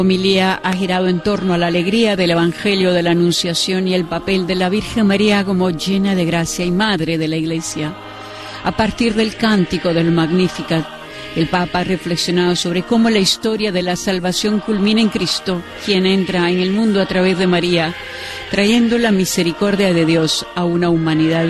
Homilía ha girado en torno a la alegría del Evangelio de la Anunciación y el papel de la Virgen María como llena de gracia y madre de la Iglesia. A partir del cántico del Magnificat, el Papa ha reflexionado sobre cómo la historia de la salvación culmina en Cristo, quien entra en el mundo a través de María, trayendo la misericordia de Dios a una humanidad